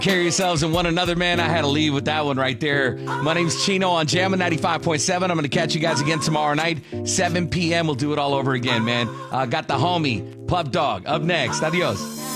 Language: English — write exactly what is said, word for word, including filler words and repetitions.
Care yourselves and one another, man. I had to leave with that one right there. My name's Chino on Jammin' ninety-five point seven. I'm going to catch you guys again tomorrow night, seven p.m. We'll do it all over again, man. Uh, got the homie, Pub Dog, up next. Adios.